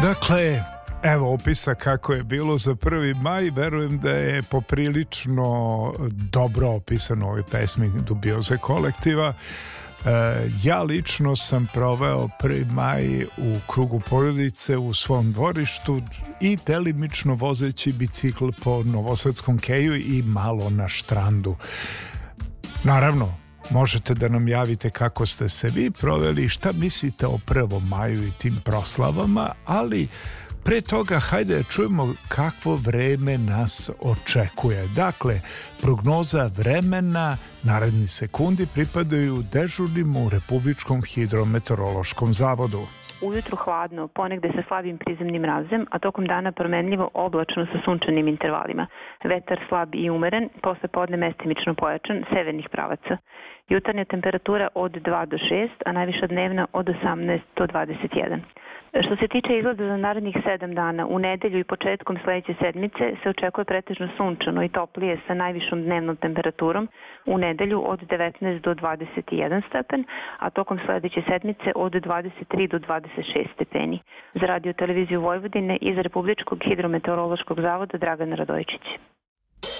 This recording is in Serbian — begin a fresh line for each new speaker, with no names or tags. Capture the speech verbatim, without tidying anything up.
Dakle, evo opisa kako je bilo za prvi maj, verujem da je poprilično dobro opisano u ovoj pesmi Dubioze kolektiva. E, ja lično sam proveo prvi maj u krugu porodice u svom dvorištu i delimično vozeći bicikl po Novosadskom keju i malo na štrandu. Naravno, možete da nam javite kako ste se vi proveli, šta mislite o prvom maju i tim proslavama, ali pre toga hajde da čujemo kakvo vreme nas očekuje. Dakle, prognoza vremena naredni sekundi pripadaju dežurnim u Republičkom hidrometeorološkom zavodu.
Ujutru hladno, ponegde sa slabim prizemnim mrazem, a tokom dana promenljivo oblačno sa sunčanim intervalima. Vetar slab i umeren, posle podne mestimično pojačan, severnih pravaca. Jutarnja temperatura od dva do šest, a najviša dnevna od osamnaest do dvadeset jedan. Što se tiče izgleda za narednih sedam dana, u nedelju i početkom sledeće sedmice se očekuje pretežno sunčano i toplije sa najvišom dnevnom temperaturom u nedelju od devetnaest do dvadeset jedan stepen, a tokom sledeće sedmice od dvadeset tri do dvadeset šest stepeni. Za radio televiziju Vojvodine iz Republičkog hidrometeorološkog zavoda Dragana Radojičić.